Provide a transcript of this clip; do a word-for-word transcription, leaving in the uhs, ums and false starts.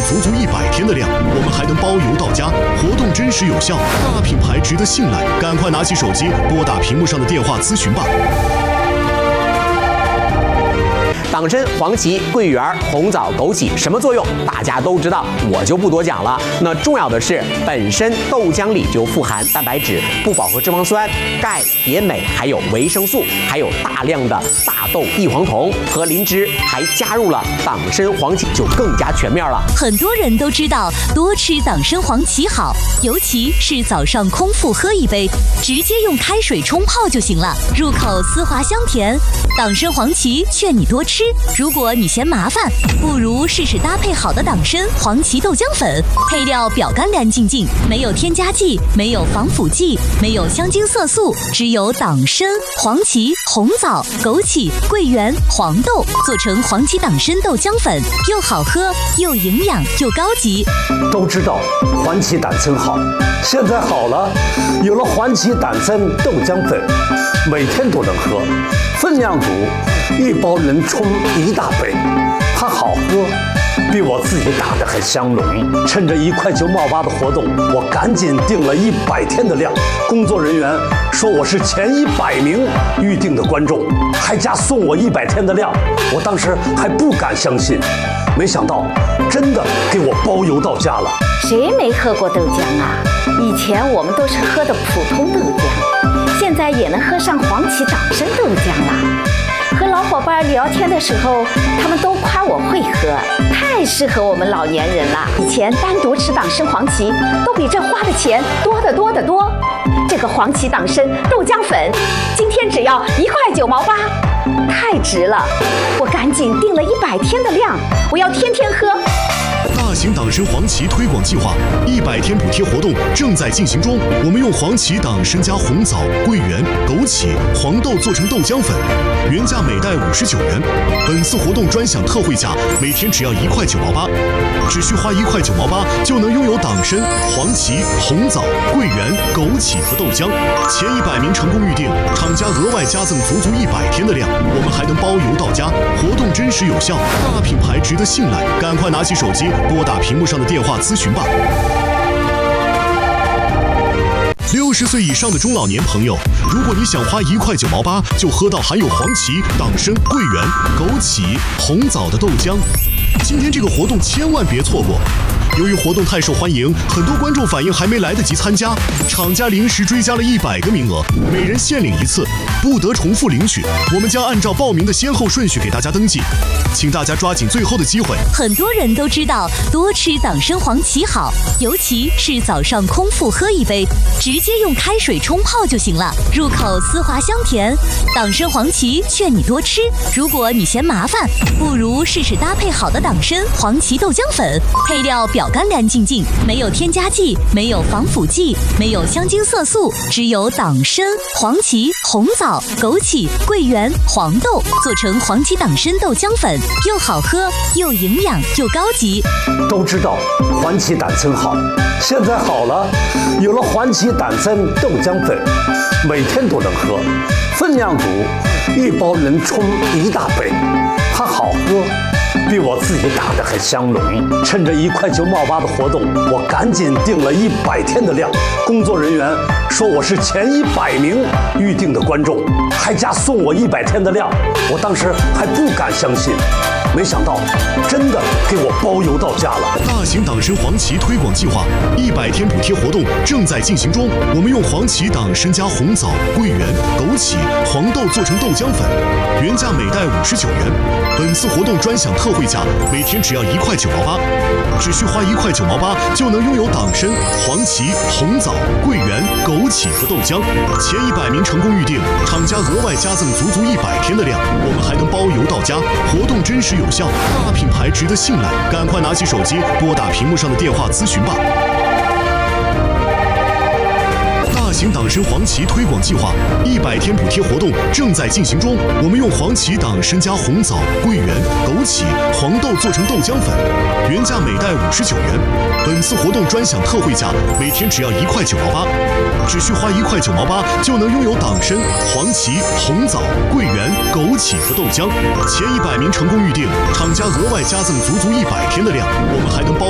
足足一百天的量，我们还能包邮到家，活动真实有效，大品牌值得信赖，赶快拿起手机拨打屏幕上的电话咨询吧。 党参、黄芪、桂圆、红枣、枸杞什么作用？大家都知道，我就不多讲了。那重要的是，本身豆浆里就富含蛋白质、不饱和脂肪酸、钙、碘镁，还有维生素，还有大量的大豆异黄酮和磷脂，还加入了党参、黄芪，就更加全面了。 很多人都知道多吃党参、黄芪好，尤其是早上空腹喝一杯，直接用开水冲泡就行了，入口丝滑香甜。党参、黄芪劝你多吃。如果你嫌麻烦，不如试试搭配好的党参、黄芪豆浆粉，配料表干干净净，没有添加剂，没有防腐剂，没有香精色素，只有党参、黄芪、红枣、枸杞、桂圆、黄豆做成黄芪党参豆浆粉，又好喝又营养又高级。 都知道黄芪党参好，现在好了，有了黄芪党参豆浆粉，每天都能喝，分量足，一包能冲一大杯，它好喝，比我自己打的还香浓。趁着一块九毛八的活动，我赶紧订了一百天的量。工作人员说我是前一百名预定的观众，还加送我一百天的量。我当时还不敢相信，没想到真的给我包邮到家了。 谁没喝过豆浆啊？以前我们都是喝的普通豆浆，现在也能喝上黄芪党参豆浆了。和老伙伴聊天的时候，他们都夸我会喝，太适合我们老年人了。以前单独吃党参、黄芪都比这花的钱多得多得多。这个黄芪党参豆浆粉，今天只要一块九毛八，太值了！我赶紧订了一百天的量，我要天天喝。 大型党参黄芪推广计划一百天补贴活动正在进行中。我们用黄芪、党参加红枣、桂圆、枸杞、黄豆做成豆浆粉，原价每袋五十九元。本次活动专享特惠价，每天只要一块九毛八，只需花一块九毛八就能拥有党参、黄芪、红枣、桂圆、枸杞和豆浆。前一百名成功预定，厂家额外加赠足足一百天的量，我们还能包邮到家，活动真实有效，大品牌值得信赖，赶快拿起手机拨打屏幕上的电话咨询吧。六十岁以上的中老年朋友，如果你想花一块九毛八就喝到含有黄芪、党参、桂圆、枸杞、红枣的豆浆，今天这个活动千万别错过。由于活动太受欢迎，很多观众反映还没来得及参加，厂家临时追加了一百个名额，每人限领一次，不得重复领取。我们将按照报名的先后顺序给大家登记，请大家抓紧最后的机会。 很多人都知道多吃党参、黄芪好，尤其是早上空腹喝一杯，直接用开水冲泡就行了，入口丝滑香甜。党参、黄芪劝你多吃，如果你嫌麻烦，不如试试搭配好的党参、黄芪豆浆粉，配料表干干净净，没有添加剂，没有防腐剂，没有香精色素，只有党参、黄芪、红枣、枸杞、桂圆、黄豆做成黄芪党参豆浆粉，又好喝又营养又高级。 都知道黄芪党参好，现在好了，有了黄芪党参豆浆粉，每天都能喝，分量足，一包能冲一大杯，它好喝，比我自己打的还香浓。趁着一块九毛八的活动，我赶紧订了一百天的量。工作人员说我是前一百名预定的观众，还加送我一百天的量。我当时还不敢相信，没想到真的给我包邮到家了。 大型党参黄芪推广计划一百天补贴活动正在进行中。我们用黄芪、党参加红枣、桂圆、枸杞、黄豆做成豆浆粉，原价每袋五十九元。本次活动专享特惠价，每天只要一块九毛八，只需花一块九毛八就能拥有党参、黄芪、红枣、桂圆、枸杞和豆浆。前一百名成功预定，厂家额外加赠足足一百天的量，我们还能包邮到家，活动真实有效，大品牌值得信赖，赶快拿起手机拨打屏幕上的电话咨询吧。大型党参黄芪推广计划一百天补贴活动正在进行中。我们用黄芪、党参加红枣、桂圆、枸杞、黄豆做成豆浆粉，原价每袋五十九元。本次活动专享特惠价，每天只要一块九毛八，只需花一块九毛八就能拥有党参、黄芪、红枣、桂圆、枸杞和豆浆。前一百名成功预定，厂家额外加赠足足一百天的量，我们还能包。